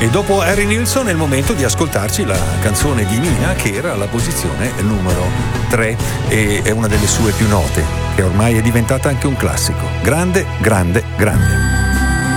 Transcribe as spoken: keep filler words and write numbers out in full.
E dopo Harry Nilsson è il momento di ascoltarci la canzone di Nina, che era alla posizione numero tre e è una delle sue più note, che ormai è diventata anche un classico. Grande, grande, grande.